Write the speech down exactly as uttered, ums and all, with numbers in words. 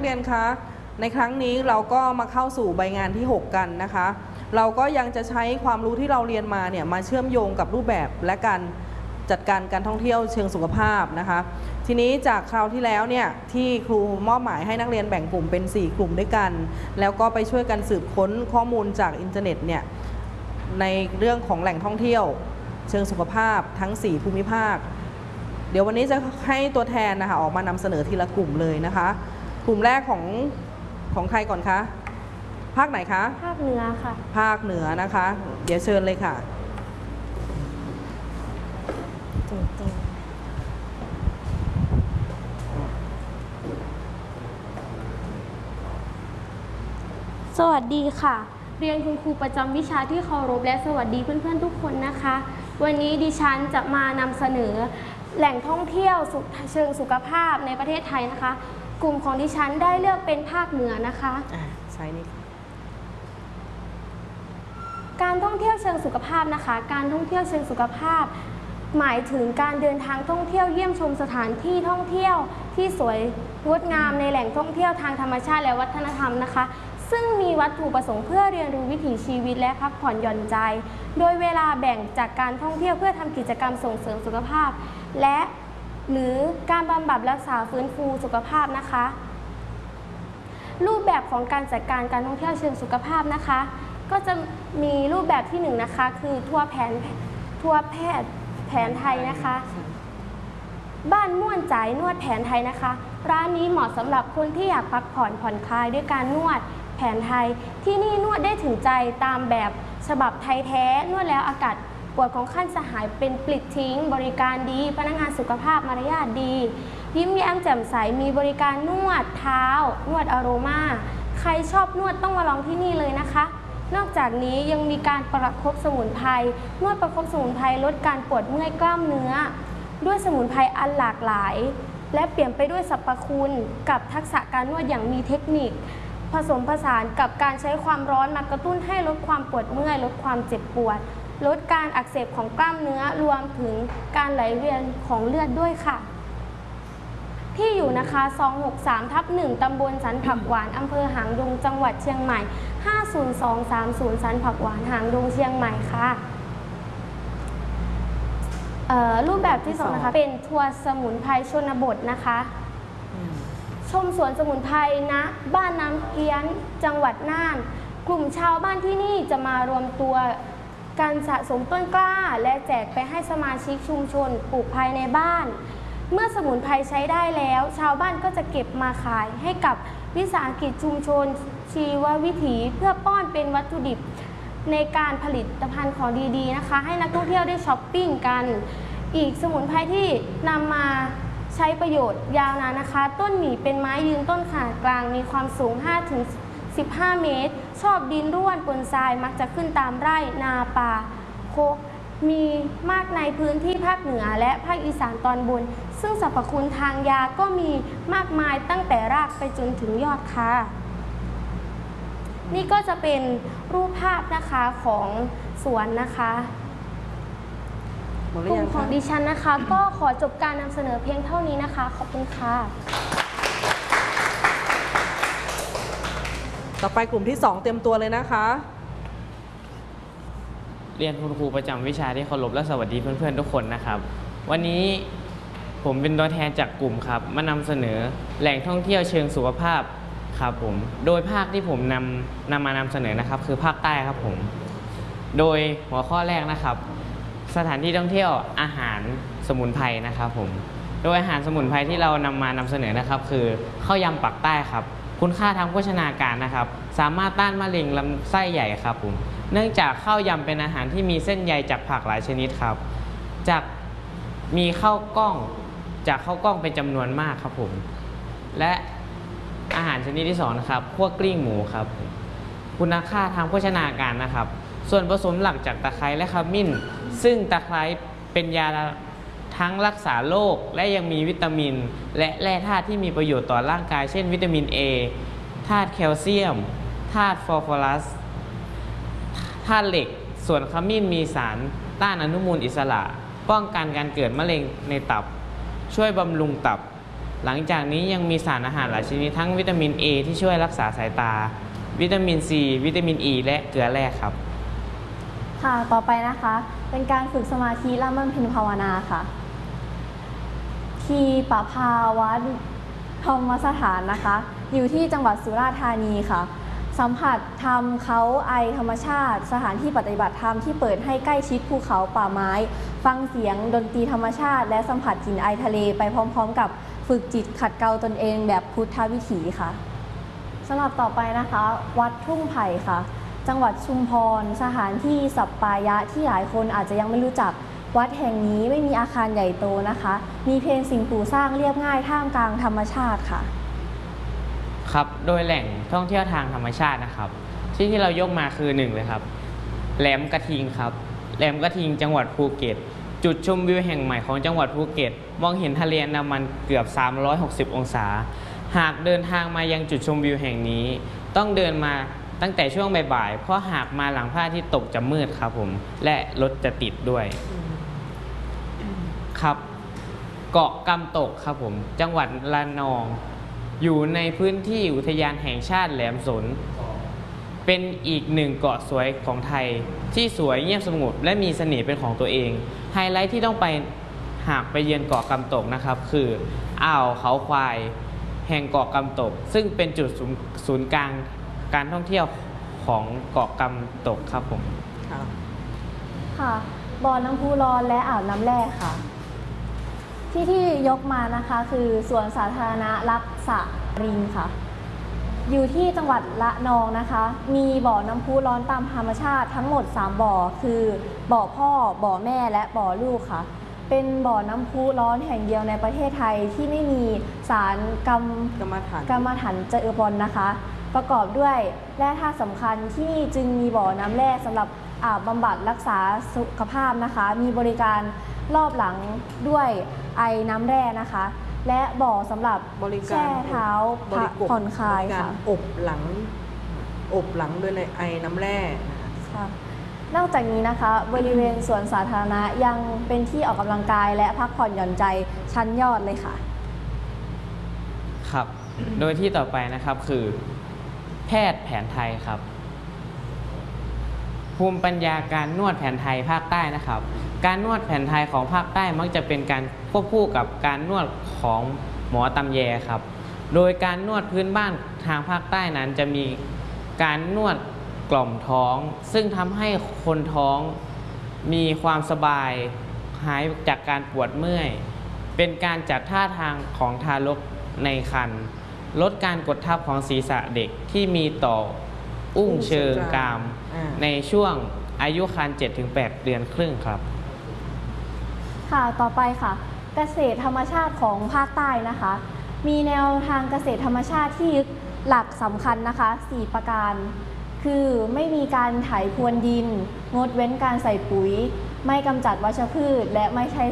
เรียนคะในครั้งนี้เราก็มาเข้าสู่ใบงานที่หกกันนะคะเราก็ยังจะใช้ความรู้ที่เราเรียนมาเนี่ยมาเชื่อมโยงกับรูปแบบและการจัดการการท่องเที่ยวเชิงสุขภาพนะคะทีนี้จากคราวที่แล้วเนี่ยที่ครูมอบหมายให้นักเรียนแบ่งกลุ่มเป็นสี่กลุ่มด้วยกันแล้วก็ไปช่วยกันสืบค้นข้อมูลจากอินเทอร์เน็ตเนี่ยในเรื่องของแหล่งท่องเที่ยวเชิงสุขภาพทั้งสี่ภูมิภาคเดี๋ยววันนี้จะให้ตัวแทนนะคะออกมานำเสนอทีละกลุ่มเลยนะคะกลุ่มแรกของของใครก่อนคะภาคไหนคะภาคเหนือค่ะภาคเหนือนะคะเดี๋ยวเชิญเลยค่ะสวัสดีค่ะเรียนคุณครูประจำวิชาที่เคารพและสวัสดีเพื่อนๆทุกคนนะคะวันนี้ดิฉันจะมานำเสนอแหล่งท่องเที่ยวเชิงสุขภาพในประเทศไทยนะคะกลุ่มของดิฉันได้เลือกเป็นภาคเหนือนะคะใช่นี่การท่องเที่ยวเชิงสุขภาพนะคะการท่องเที่ยวเชิงสุขภาพหมายถึงการเดินทางท่องเที่ยวเยี่ยมชมสถานที่ท่องเที่ยวที่สวยงดงามในแหล่งท่องเที่ยวทางธรรมชาติและวัฒนธรรมนะคะซึ่งมีวัตถุประสงค์เพื่อเรียนรู้วิถีชีวิตและพักผ่อนหย่อนใจโดยเวลาแบ่งจากการท่องเที่ยวเพื่อทำกิจกรรมส่งเสริมสุขภาพและหรือการบำบัดรักษาฟื้นฟูสุขภาพนะคะรูปแบบของการจัดการการท่องเที่ยวเชิงสุขภาพนะคะก็จะมีรูปแบบที่หนึ่งนะคะคือทัวร์แผนทัวร์แพทย์แผนไทยนะคะบ้านม่วนใจนวดแผนไทยนะคะร้านนี้เหมาะสำหรับคนที่อยากพักผ่อนผ่อนคลายด้วยการนวดแผนไทยที่นี่นวดได้ถึงใจตามแบบฉบับไทยแท้นวดแล้วอากาศปวดของขั้นสหายเป็นปลิดทิ้งบริการดีพนักงานสุขภาพมารยาทดียิ้มแย้มแจ่มใสมีบริการนวดเท้านวดอโรมาใครชอบนวดต้องมาลองที่นี่เลยนะคะนอกจากนี้ยังมีการประคบสมุนไพรนวดประคบสมุนไพรลดการปวดเมื่อยกล้ามเนื้อด้วยสมุนไพรอันหลากหลายและเปลี่ยนไปด้วยสรรพคุณกับทักษะการนวดอย่างมีเทคนิคผสมผสานกับการใช้ความร้อนมากระตุ้นให้ลดความปวดเมื่อยลดความเจ็บปวดลดการอักเสบของกล้ามเนื้อรวมถึงการไหลเวียนของเลือดด้วยค่ะที่อยู่นะคะสองหกสามทับหนึ่งตำบลสันผักหวานอำเภอหางดงจังหวัดเชียงใหม่ห้าศูนย์สองสามศูนย์สันผักหวานหางดงเชียงใหม่ค่ะรูปแบบที่สองนะคะเป็นทัวร์สมุนไพรชนบทนะคะชมสวนสมุนไพรณบ้านน้ำเกี้ยนจังหวัดน่านกลุ่มชาวบ้านที่นี่จะมารวมตัวการสะสมต้นกล้าและแจกไปให้สมาชิกชุมชนปลูกภายในบ้านเมื่อสมุนไพรใช้ได้แล้วชาวบ้านก็จะเก็บมาขายให้กับวิสาหกิจชุมชนชีววิถีเพื่อป้อนเป็นวัตถุดิบในการผลิตภัณฑ์ของดีๆนะคะให้นักท่องเที่ยวได้ช้อปปิ้งกันอีกสมุนไพรที่นำมาใช้ประโยชน์ยาวนานนะคะต้นหมี่เป็นไม้ยืนต้นขนาดกลางมีความสูง ห้าถึงสิบห้า เมตรชอบดินร่วนปนทรายมักจะขึ้นตามไร่นาป่าโคกมีมากในพื้นที่ภาคเหนือและภาคอีสานตอนบนซึ่งสรรพคุณทางยาก็มีมากมายตั้งแต่รากไปจนถึงยอดค่ะนี่ก็จะเป็นรูปภาพนะคะของสวนนะคะกลุ่มของดิฉันนะคะก็ขอจบการนำเสนอเพียงเท่านี้นะคะขอบคุณค่ะต่อไปกลุ่มที่สองเตรียมตัวเลยนะคะเรียนคุณครูประจำวิชาที่เคารพและสวัสดีเพื่อนๆทุกคนนะครับวันนี้ผมเป็นตัวแทนจากกลุ่มครับมานำเสนอแหล่งท่องเที่ยวเชิงสุขภาพครับผมโดยภาคที่ผมนำนำมานำเสนอนะครับคือภาคใต้ครับผมโดยหัวข้อแรกนะครับสถานที่ท่องเที่ยวอาหารสมุนไพรนะครับผมโดยอาหารสมุนไพรที่เรานำมานำเสนอนะครับคือข้าวยำปักใต้ครับคุณค่าทางโภชนาการนะครับสามารถต้านมะเร็งลำไส้ใหญ่ครับผมเนื่องจากข้าวยำเป็นอาหารที่มีเส้นใยจากผักหลายชนิดครับจากมีข้าวกล้องจากข้าวกล้องเป็นจำนวนมากครับผมและอาหารชนิดที่สองนะครับคั่วกลิ้งหมูครับคุณค่าทางโภชนาการนะครับส่วนผสมหลักจากตะไคร้และขมิ้นซึ่งตะไคร้เป็นยาทั้งรักษาโรคและยังมีวิตามินและแร่ธาตุที่มีประโยชน์ต่อร่างกายเช่นวิตามิน A ธาตุแคลเซียมธาตุฟอสฟอรัสธาตุเหล็กส่วนขมิ้นมีสารต้านอนุมูลอิสระป้องกันการเกิดมะเร็งในตับช่วยบำรุงตับหลังจากนี้ยังมีสารอาหารหลายชนิดทั้งวิตามิน A ที่ช่วยรักษาสายตา วิตามิน C วิตามิน E และเกลือแร่ครับค่ะต่อไปนะคะเป็นการฝึกสมาธิและบำเพ็ญภาวนาค่ะที่ปภาวัดธรรมสถานนะคะอยู่ที่จังหวัดสุราษฎร์ธานีค่ะสัมผัสธรรมเขาไอธรรมชาติ สถานที่ปฏิบัติธรรมที่เปิดให้ใกล้ชิดภูเขาป่าไม้ ฟังเสียงดนตรีธรรมชาติ และสัมผัสกลิ่นไอทะเลไปพร้อมๆ กับฝึกจิตขัดเกลาตนเองแบบพุทธวิถีค่ะสำหรับต่อไปนะคะวัดทุ่งไผ่ค่ะจังหวัดชุมพรสถานที่สัปปายะที่หลายคนอาจจะยังไม่รู้จักวัดแห่งนี้ไม่มีอาคารใหญ่โตนะคะมีเพียงสิ่งปลูกสร้างเรียบง่ายท่ามกลางธรรมชาติค่ะครับโดยแหล่งท่องเที่ยวทางธรรมชาตินะครับที่ที่เรายกมาคือหนึ่งเลยครับแหลมกระทิงครับแหลมกระทิงจังหวัดภูเก็ตจุดชมวิวแห่งใหม่ของจังหวัดภูเก็ตมองเห็นทะเลอันดามันเกือบสามร้อยหกสิบองศาหากเดินทางมายังจุดชมวิวแห่งนี้ต้องเดินมาตั้งแต่ช่วงบ่ายๆเพราะหากมาหลังพระอาทิตย์ตกจะมืดครับผมและรถจะติดด้วยครับเกาะกำตกครับผมจังหวัดระนองอยู่ในพื้นที่อุทยานแห่งชาติแหลมสนเป็นอีกหนึ่งเกาะสวยของไทยที่สวยเงียบสงบและมีเสน่ห์เป็นของตัวเองไฮไลท์ที่ต้องไปหากไปเยือนเกาะกำตกนะครับคืออ่าวเขาควายแห่งเกาะกำตกซึ่งเป็นจุดศูนย์กลางการท่องเที่ยวของเกาะกำตกครับผมค่ะบ่อน้ำพุร้อนและอ่าวน้ำแร่ค่ะที่ที่ยกมานะคะคือสวนสาธารณะรักษารินค่ะอยู่ที่จังหวัดระนองนะคะมีบ่อน้ำพุร้อนตามธรรมชาติทั้งหมดสามบ่อคือบ่อพ่อบ่อแม่และบ่อลูกค่ะเป็นบ่อน้ำพุร้อนแห่งเดียวในประเทศไทยที่ไม่มีสารกรรมกรรมฐานกรรมฐานเจอปนนะคะประกอบด้วยแร่ธาตุสำคัญที่นี่จึงมีบ่อน้ำแร่สำหรับอาบบำบัดรักษาสุขภาพนะคะมีบริการรอบหลังด้วยไอน้ำแร่นะคะและบ่อสำหรับบริการแช่เท้าผ่อนคลายค่ะอบหลังอบหลังด้วยในไอน้ำแร่ค่ะนอกจากนี้นะคะบริเวณสวนสาธารณะยังเป็นที่ออกกำลังกายและพักผ่อนหย่อนใจชั้นยอดเลยค่ะครับโดยที่ต่อไปนะครับคือแพทย์แผนไทยครับภูมิปัญญาการนวดแผนไทยภาคใต้นะครับการนวดแผนไทยของภาคใต้มักจะเป็นการควบคู่กับการนวดของหมอตำแยครับโดยการนวดพื้นบ้านทางภาคใต้นั้นจะมีการนวดกล่อมท้องซึ่งทำให้คนท้องมีความสบายหายจากการปวดเมื่อยเป็นการจัดท่าทางของทารกในครรภ์ลดการกดทับของศีรษะเด็กที่มีต่ออุ้งเชิงกรามในช่วงอายุครรภ์ เจ็ดถึงแปด เดือนครึ่งครับค่ะต่อไปค่ะเกษตรธรรมชาติของภาคใต้นะคะมีแนวทางเกษตรธรรมชาติที่ยึดหลักสำคัญนะคะสี่ประการคือไม่มีการไถพรวนดินงดเว้นการใส่ปุ๋ยไม่กำจัดวัชพืชและไม่ใช้